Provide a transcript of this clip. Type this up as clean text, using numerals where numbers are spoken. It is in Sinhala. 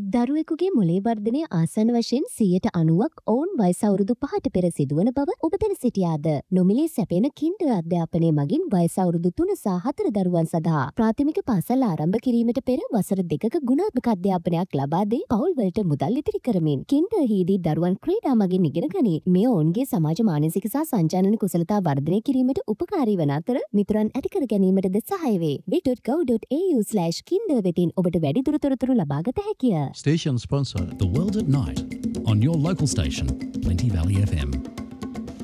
දරුවෙකුගේ මොලේ වර්ධනය ආසන්න වශයෙන් 90%ක් ඔවුන් වයස අවුරුදු 5ට පෙර සිදුවන බව ඔබ දැන සිටියාද? නොමිලේ සැපෙන කින්ඩර් අධ්‍යාපනය මගින් වයස අවුරුදු 3 සහ 4 දරුවන් සඳහා ප්‍රාථමික පාසල් ආරම්භ කිරීමට පෙර වසර 2ක ගුණාත්මක අධ්‍යාපනයක් ලබා දී පවුල් වලට මුදල් ඉතිරි කරමින් කින්ඩර් හිදී දරුවන් ක්‍රීඩා මගින් ඉගෙන ගනී. මෙය ඔවුන්ගේ සමාජ මානසික සහ සංචාරන කුසලතා වර්ධනය කිරීමට උපකාරී වන අතර මිතුරන් ඇති කර ගැනීමටද සහාය වේ. bit.gov.au/kinder වෙතින් ඔබට වැඩිදුර තොරතුරු ලබාගත හැකිය. Station sponsor The World at Night on your local station, Plenty Valley FM.